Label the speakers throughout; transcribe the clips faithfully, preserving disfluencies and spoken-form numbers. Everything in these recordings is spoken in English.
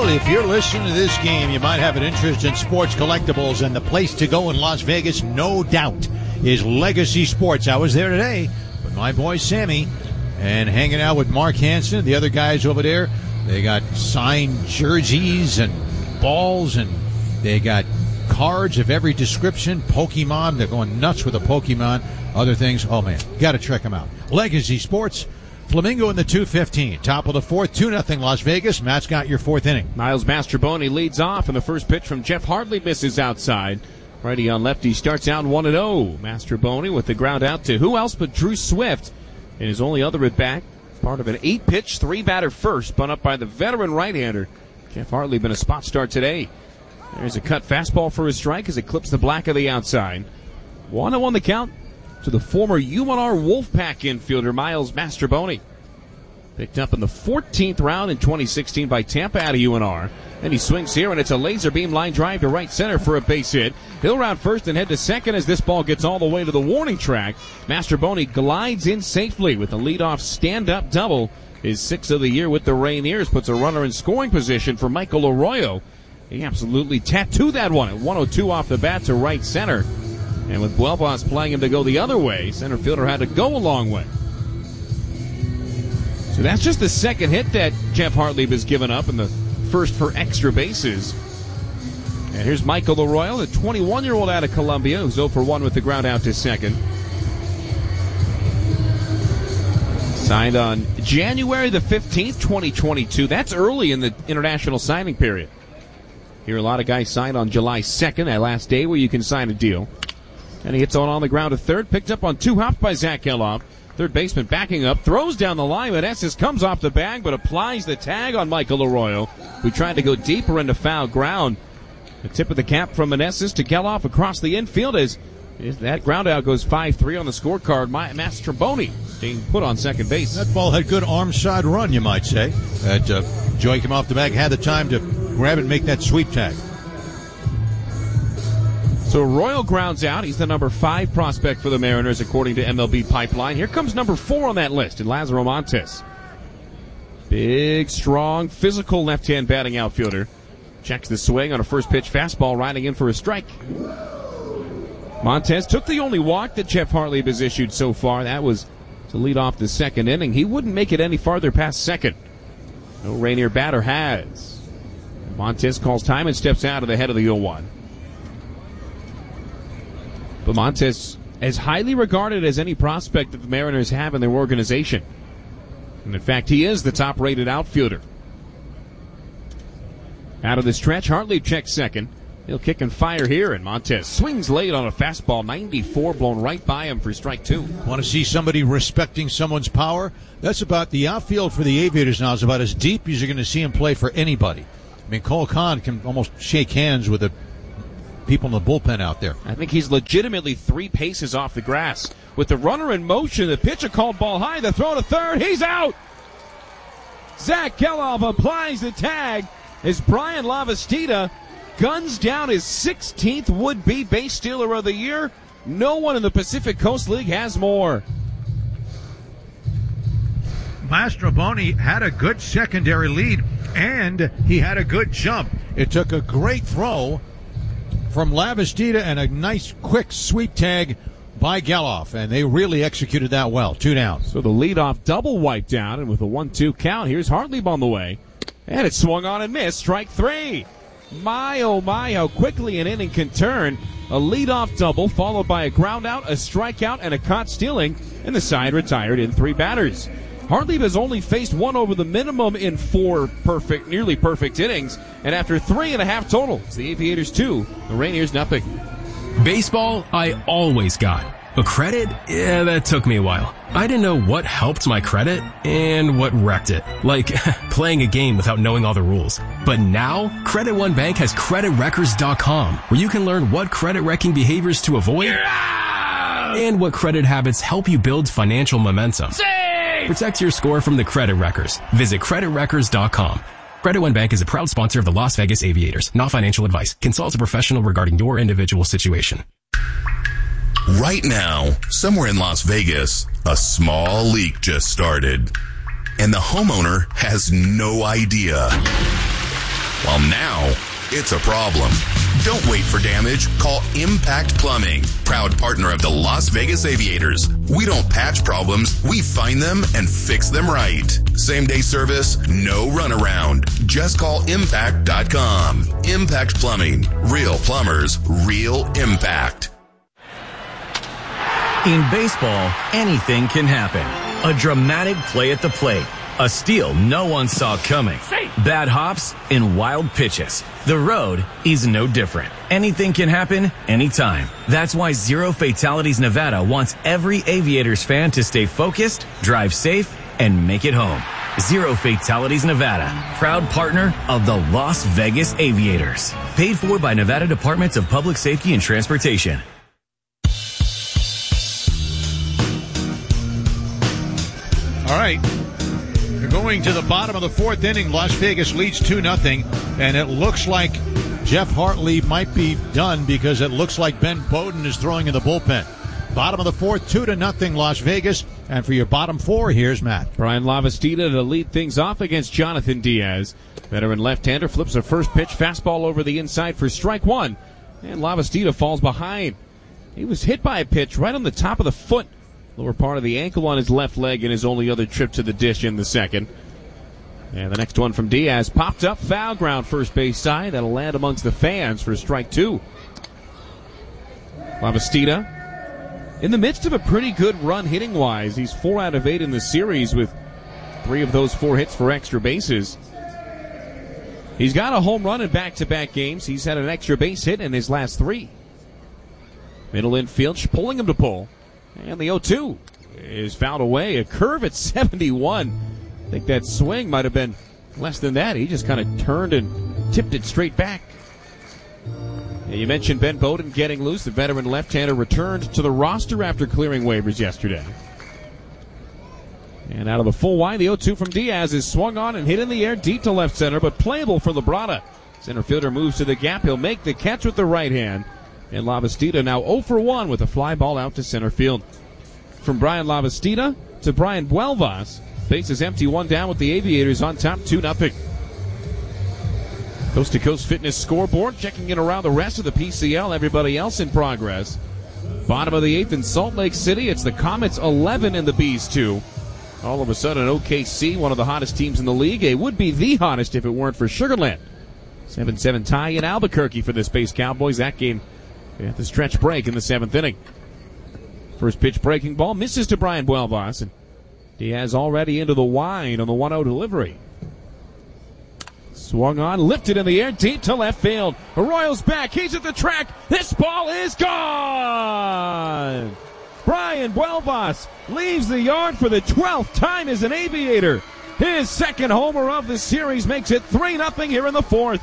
Speaker 1: Well, if you're listening to this game, you might have an interest in sports collectibles, and the place to go in Las Vegas, no doubt, is Legacy Sports. I was there today with my boy Sammy and hanging out with Mark Hansen, the other guys over there. They got signed jerseys and balls, and they got cards of every description. Pokemon, they're going nuts with the Pokemon. Other things, oh man, got to check them out. Legacy Sports. Flamingo in the two fifteen. Top of the fourth, two nothing Las Vegas. Matt's got your fourth inning.
Speaker 2: Miles Mastrobuoni leads off, and the first pitch from Jeff Hartley misses outside. Righty on lefty starts out one and oh. Mastrobuoni with the ground out to who else but Drew Swift in his only other at bat. Part of an eight-pitch, three-batter first, spun up by the veteran right-hander. Jeff Hartley been a spot start today. There's a cut fastball for a strike as it clips the black of the outside. one oh on the count to the former U N R Wolfpack infielder Miles Mastrobuoni. Picked up in the fourteenth round in twenty sixteen by Tampa out of U N R. And he swings here, and it's a laser beam line drive to right center for a base hit. He'll round first and head to second as this ball gets all the way to the warning track. Mastrobuoni glides in safely with a leadoff stand-up double. His sixth of the year with the Rainiers puts a runner in scoring position for Michael Arroyo. He absolutely tattooed that one at one oh two off the bat to right center. And with Buelvas playing him to go the other way, center fielder had to go a long way. So that's just the second hit that Jeff Hartley has given up, and the first for extra bases. And here's Michael Arroyo, the twenty-one-year-old out of Columbia, who's oh for one with the ground out to second. Signed on January the fifteenth, twenty twenty-two. That's early in the international signing period. Here a lot of guys signed on July second, that last day where you can sign a deal. And he hits on on the ground to third, picked up on two hops by Zach Gelof. Third baseman backing up, throws down the line, but Estes comes off the bag, but applies the tag on Michael Arroyo, who tried to go deeper into foul ground. The tip of the cap from Meneses to Gelof across the infield as that ground out goes five three on the scorecard. Mastrobuoni being put on second base.
Speaker 1: That ball had good arm side run, you might say. That uh, Joey came off the bag, had the time to grab it and make that sweep tag.
Speaker 2: So Arroyo grounds out. He's the number five prospect for the Mariners, according to M L B Pipeline. Here comes number four on that list, and Lazaro Montes. Big, strong, physical left-hand batting outfielder. Checks the swing on a first-pitch fastball, riding in for a strike. Montes took the only walk that Jeff Hartley has issued so far. That was to lead off the second inning. He wouldn't make it any farther past second. No Rainier batter has. Montes calls time and steps out of the head of the oh one. But Montes, as highly regarded as any prospect that the Mariners have in their organization. And in fact, he is the top-rated outfielder. Out of the stretch, Hartley checks second. He'll kick and fire here, and Montes swings late on a fastball, ninety-four, blown right by him for strike two.
Speaker 1: Want to see somebody respecting someone's power? That's about the outfield for the Aviators now is about as deep as you're going to see him play for anybody. I mean, Cole Kahn can almost shake hands with the people in the bullpen out there.
Speaker 2: I think he's legitimately three paces off the grass. With the runner in motion, the pitcher called ball high, the throw to third, he's out! Zach Gelof applies the tag as Brian Lavastida guns down his sixteenth would-be base stealer of the year. No one in the Pacific Coast League has more.
Speaker 1: Mastrobuoni had a good secondary lead, and he had a good jump. It took a great throw from Lavastida and a nice quick sweep tag by Gelof, and they really executed that well. Two down.
Speaker 2: So the leadoff double wiped down, and with a one two count, here's Hartley on the way. And it swung on and missed. Strike three. My, oh my, how quickly an inning can turn. A leadoff double followed by a ground out, a strikeout, and a caught stealing, and the side retired in three batters. Hartley has only faced one over the minimum in four perfect, nearly perfect innings, and after three and a half total, it's the Aviators two, the Rainiers nothing.
Speaker 3: Baseball, I always got. But credit, yeah, that took me a while. I didn't know what helped my credit and what wrecked it. Like playing a game without knowing all the rules. But now, Credit One Bank has credit wreckers dot com, where you can learn what credit wrecking behaviors to avoid yeah! and what credit habits help you build financial momentum. Save! Protect your score from the Credit Wreckers. Visit credit wreckers dot com. Credit One Bank is a proud sponsor of the Las Vegas Aviators. Not financial advice. Consult a professional regarding your individual situation.
Speaker 4: Right now, somewhere in Las Vegas, a small leak just started. And the homeowner has no idea. Well, now it's a problem. Don't wait for damage. Call Impact Plumbing, proud partner of the Las Vegas Aviators. We don't patch problems. We find them and fix them right. Same-day service, no runaround. Just call impact dot com. Impact Plumbing. Real plumbers, real impact.
Speaker 5: In baseball, anything can happen. A dramatic play at the plate. A steal no one saw coming. Bad hops and wild pitches. The road is no different. Anything can happen anytime. That's why Zero Fatalities Nevada wants every Aviators fan to stay focused, drive safe, and make it home. Zero Fatalities Nevada, proud partner of the Las Vegas Aviators. Paid for by Nevada Departments of Public Safety and Transportation.
Speaker 1: All right. We're going to the bottom of the fourth inning. Las Vegas leads two nothing, and it looks like Jeff Hartley might be done because it looks like Ben Bowden is throwing in the bullpen. Bottom of the fourth, two to nothing, Las Vegas. And for your bottom four, here's Matt.
Speaker 2: Brian Lavastida to lead things off against Jonathan Diaz. Veteran left-hander flips a first pitch fastball over the inside for strike one, and Lavastida falls behind. He was hit by a pitch right on the top of the foot, lower part of the ankle on his left leg, in his only other trip to the dish in the second. And the next one from Diaz popped up, foul ground first base side. That'll land amongst the fans for strike two. Lavastida in the midst of a pretty good run hitting-wise. He's four out of eight in the series with three of those four hits for extra bases. He's got a home run in back-to-back games. He's had an extra base hit in his last three. Middle infield pulling him to pull. And the oh two is fouled away. A curve at seventy-one. I think that swing might have been less than that. He just kind of turned and tipped it straight back. And you mentioned Ben Bowden getting loose. The veteran left-hander returned to the roster after clearing waivers yesterday. And out of the full wide, the oh two from Diaz is swung on and hit in the air deep to left center, but playable for Labrada. Center fielder moves to the gap. He'll make the catch with the right hand. And Lavastida now oh for one with a fly ball out to center field. From Brian Lavastida to Brian Buelvas. Base is empty, one down with the Aviators on top, two nothing. Coast to Coast Fitness scoreboard, checking in around the rest of the P C L. Everybody else in progress. Bottom of the eighth in Salt Lake City. It's the Comets eleven and the Bees two. All of a sudden, O K C, one of the hottest teams in the league. It would be the hottest if it weren't for Sugar Land. seven seven tie in Albuquerque for the Space Cowboys. That game at the stretch break in the seventh inning. First pitch breaking ball misses to Brian Buelvas, and Diaz already into the wide on the one oh delivery. Swung on, lifted in the air, deep to left field. Arroyo's back, he's at the track. This ball is gone! Brian Buelvas leaves the yard for the twelfth time as an Aviator. His second homer of the series makes it three nothing here in the fourth.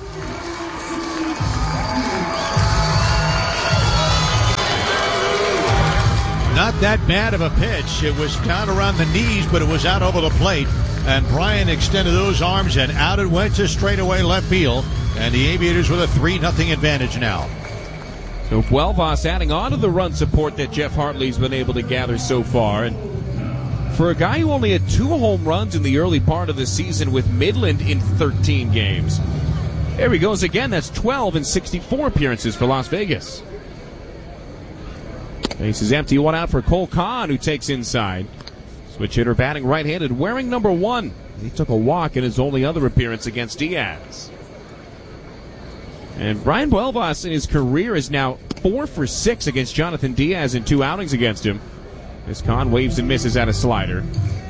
Speaker 1: Not that bad of a pitch. It was down around the knees, but it was out over the plate. And Brian extended those arms, and out it went to straightaway left field. And the Aviators with a three nothing advantage now.
Speaker 2: So Buelvas adding on to the run support that Jeff Hartley's been able to gather so far. And for a guy who only had two home runs in the early part of the season with Midland in thirteen games, there he goes again. That's twelve in sixty-four appearances for Las Vegas. Base is empty, one out for Cole Kahn, who takes inside. Switch hitter batting right-handed, wearing number one. He took a walk in his only other appearance against Diaz. And Brian Buelvas in his career is now four for six against Jonathan Diaz in two outings against him. As Kahn waves and misses at a slider.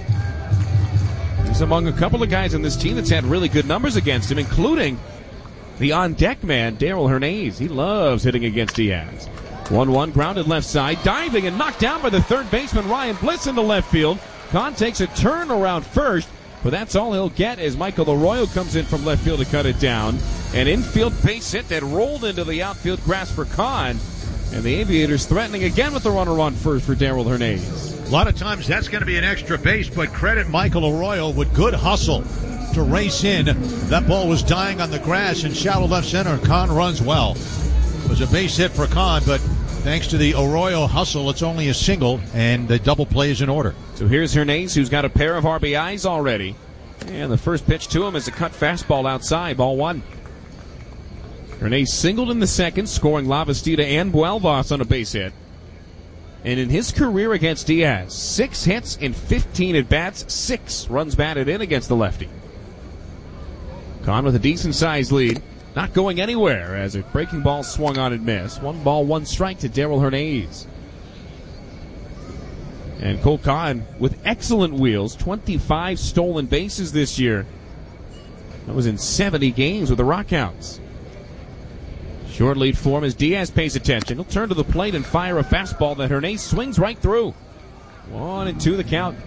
Speaker 2: He's among a couple of guys on this team that's had really good numbers against him, including the on-deck man, Darell Hernaiz. He loves hitting against Diaz. one one grounded left side, diving and knocked down by the third baseman Ryan Bliss in the left field. Kahn takes a turn around first, but that's all he'll get as Michael Arroyo comes in from left field to cut it down. An infield base hit that rolled into the outfield grass for Kahn, and the Aviators threatening again with the runner on first for Darell Hernaiz.
Speaker 1: A lot of times that's going to be an extra base, but credit Michael Arroyo with good hustle to race in. That ball was dying on the grass in shallow left center, and Kahn runs well. It was a base hit for Kahn, but thanks to the Arroyo hustle, it's only a single, and the double play is in order.
Speaker 2: So here's Hernaiz, who's got a pair of R B Is already. And the first pitch to him is a cut fastball outside, ball one. Rene singled in the second, scoring Lavastida and Buelvas on a base hit. And in his career against Diaz, six hits in fifteen at-bats, six runs batted in against the lefty. Con with a decent-sized lead, not going anywhere as a breaking ball swung on and missed. One ball, one strike to Darrell Hernandez. And Cole Con with excellent wheels, twenty-five stolen bases this year. That was in seventy games with the Rockhounds. Short lead for him as Diaz pays attention. He'll turn to the plate and fire a fastball that Hernandez swings right through. One and two the count.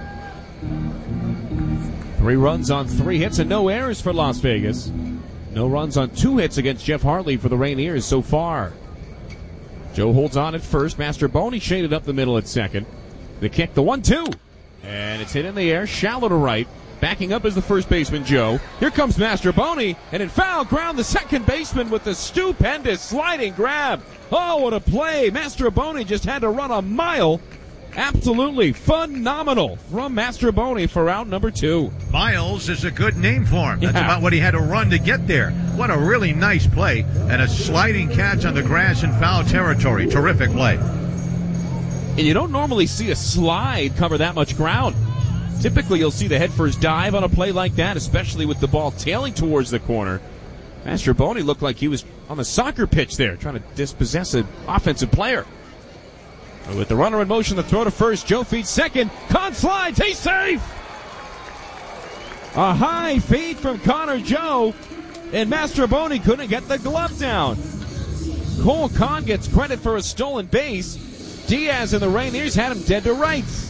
Speaker 2: Three runs on three hits and no errors for Las Vegas. No runs on two hits against Jeff Hartley for the Rainiers so far. Joe holds on at first. Mastrobuoni shaded up the middle at second. The kick, the one two. And it's hit in the air, shallow to right. Backing up is the first baseman, Joe. Here comes Mastrobuoni, and in foul ground, the second baseman with the stupendous sliding grab. Oh, what a play. Mastrobuoni just had to run a mile. Absolutely phenomenal from Mastrobuoni for out number two.
Speaker 1: Miles is a good name for him. That's
Speaker 2: Yeah.
Speaker 1: about what he had to run to get there. What a really nice play. And a sliding catch on the grass in foul territory. Terrific play.
Speaker 2: And you don't normally see a slide cover that much ground. Typically, you'll see the head-first dive on a play like that, especially with the ball tailing towards the corner. Mastrobuoni looked like he was on the soccer pitch there, trying to dispossess an offensive player. But with the runner in motion, the throw to first, Joe feeds second. Con slides, he's safe! A high feed from Connor Joe, and Mastrobuoni couldn't get the glove down. Cole Con gets credit for a stolen base. Diaz and the Rainiers had him dead to rights.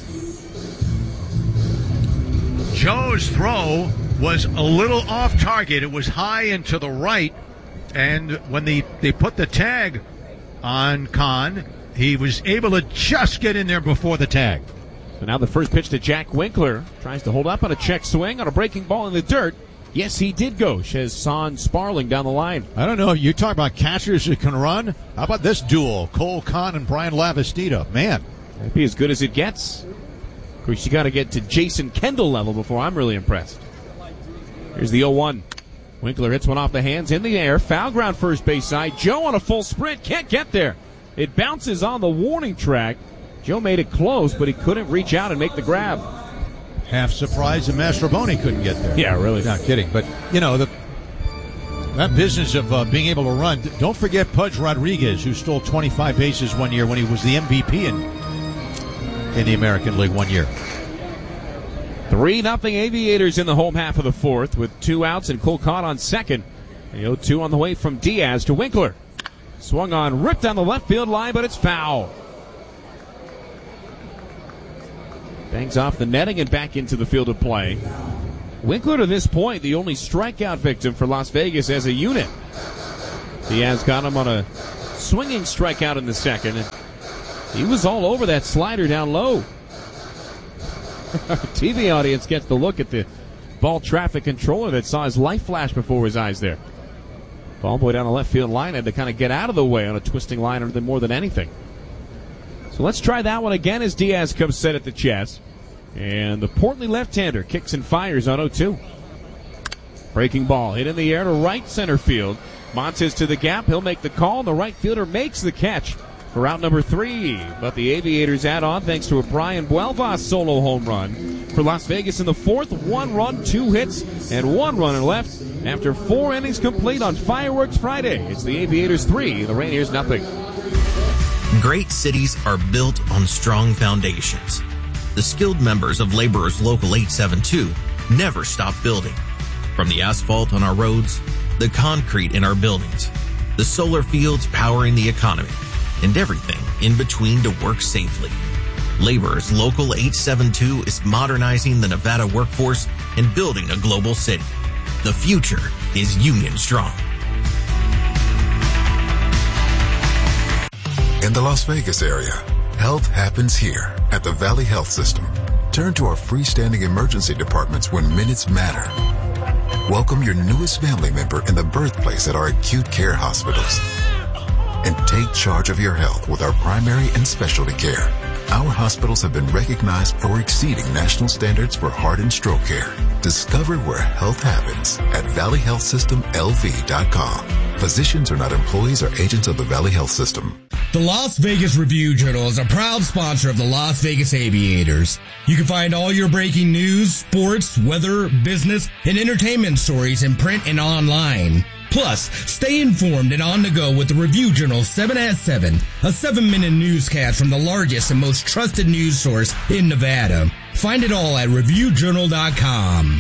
Speaker 1: Joe's throw was a little off target. It was high and to the right. And when they, they put the tag on Con, he was able to just get in there before the tag.
Speaker 2: So now the first pitch to Jack Winkler. Tries to hold up on a check swing on a breaking ball in the dirt. Yes, he did go. Chazon Sparling down the line.
Speaker 1: I don't know. You talk about catchers that can run. How about this duel? Cole Con and Brian Lavastida. Man.
Speaker 2: That'd be as good as it gets. Of course, you got to get to Jason Kendall level before I'm really impressed. Here's the oh one. Winkler hits one off the hands in the air. Foul ground first base side. Joe on a full sprint. Can't get there. It bounces on the warning track. Joe made it close, but he couldn't reach out and make the grab.
Speaker 1: Half surprised that Mastrobuoni couldn't get there.
Speaker 2: Yeah, really.
Speaker 1: Not kidding. But, you know, the that business of uh, being able to run. Don't forget Pudge Rodriguez, who stole twenty-five bases one year when he was the M V P in, in the American League one year.
Speaker 2: three nothing Aviators in the home half of the fourth with two outs and Cole Con on second. The oh two on the way from Diaz to Winkler. Swung on, ripped down the left field line, but it's foul. Bangs off the netting and back into the field of play. Winkler to this point, the only strikeout victim for Las Vegas as a unit. Diaz got him on a swinging strikeout in the second. And he was all over that slider down low. T V audience gets the look at the ball traffic controller that saw his light flash before his eyes there. Ball boy down the left field line had to kind of get out of the way on a twisting liner than more than anything. So let's try that one again as Diaz comes set at the chest. And the portly left-hander kicks and fires on oh two. Breaking ball hit in the air to right center field. Montes to the gap. He'll make the call. And the right fielder makes the catch for out number three. But the Aviators add on thanks to a Brian Buelvas solo home run. For Las Vegas in the fourth, one run, two hits, and one runner left after four innings complete on Fireworks Friday. It's the Aviators three, the Rainiers nothing.
Speaker 6: Great cities are built on strong foundations. The skilled members of Laborers Local eight seven two never stop building. From the asphalt on our roads, the concrete in our buildings, the solar fields powering the economy, and everything in between to work safely. Laborers Local eight seven two is modernizing the Nevada workforce and building a global city. The future is Union Strong.
Speaker 7: In the Las Vegas area, health happens here at the Valley Health System. Turn to our freestanding emergency departments when minutes matter. Welcome your newest family member in the birthplace at our acute care hospitals. And take charge of your health with our primary and specialty care. Our hospitals have been recognized for exceeding national standards for heart and stroke care. Discover where health happens at valley health system l v dot com. Physicians are not employees or agents of the Valley Health System.
Speaker 8: The Las Vegas Review Journal is a proud sponsor of the Las Vegas Aviators. You can find all your breaking news, sports, weather, business, and entertainment stories in print and online. Plus, stay informed and on the go with the Review Journal seven at seven, a seven-minute newscast from the largest and most trusted news source in Nevada. Find it all at review journal dot com.